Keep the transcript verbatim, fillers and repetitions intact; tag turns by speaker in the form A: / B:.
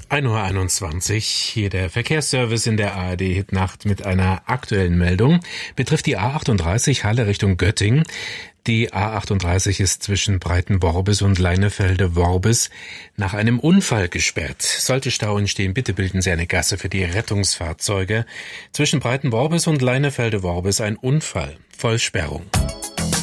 A: ein Uhr einundzwanzig, hier der Verkehrsservice in der A R D Hitnacht mit einer aktuellen Meldung. Betrifft die A achtunddreißig Halle Richtung Göttingen. Die A achtunddreißig ist zwischen Breitenworbis und Leinefelde-Worbis nach einem Unfall gesperrt. Sollte Stau entstehen, bitte bilden Sie eine Gasse für die Rettungsfahrzeuge. Zwischen Breitenworbis und Leinefelde-Worbis ein Unfall. Vollsperrung.